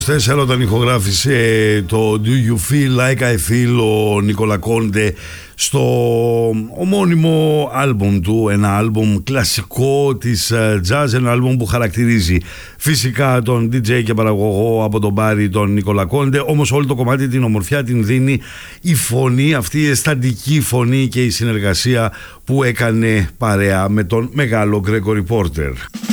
2004 όταν ηχογράφησε το Do You Feel Like I Feel ο Νικόλα Κόντε στο ομώνυμο άλμπουμ του, ένα άλμπουμ κλασικό της jazz, ένα άλμπουμ που χαρακτηρίζει φυσικά τον DJ και παραγωγό από τον Μπάρι τον Νικόλα Κόντε, όμως όλο το κομμάτι την ομορφιά την δίνει η φωνή, αυτή η αισθαντική φωνή και η συνεργασία που έκανε παρέα με τον μεγάλο Gregory Porter.